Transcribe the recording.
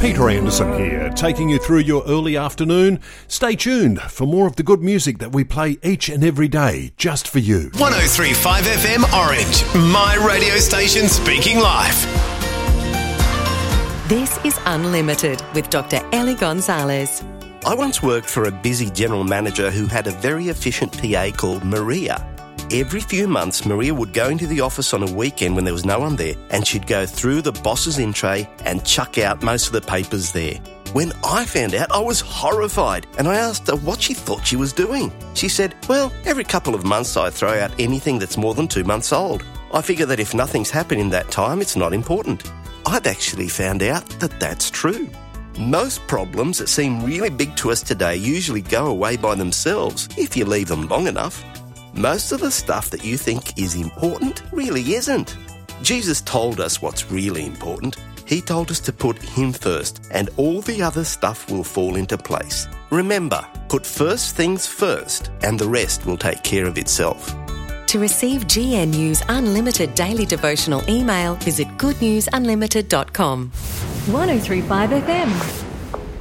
Peter Anderson here, taking you through your early afternoon. Stay tuned for more of the good music that we play each and every day, just for you. 103.5 FM Orange, my radio station speaking life. This is Unlimited with Dr. Ellie Gonzalez. I once worked for a busy general manager who had a very efficient PA called Maria. Every few months, Maria would go into the office on a weekend when there was no one there, and she'd go through the boss's in tray and chuck out most of the papers there. When I found out, I was horrified, and I asked her what she thought she was doing. She said, well, every couple of months I throw out anything that's more than 2 months old. I figure that if nothing's happened in that time, it's not important. I've actually found out that that's true. Most problems that seem really big to us today usually go away by themselves if you leave them long enough. Most of the stuff that you think is important really isn't. Jesus told us what's really important. He told us to put Him first, and all the other stuff will fall into place. Remember, put first things first, and the rest will take care of itself. To receive GNU's Unlimited Daily Devotional email, visit goodnewsunlimited.com. 103.5 FM.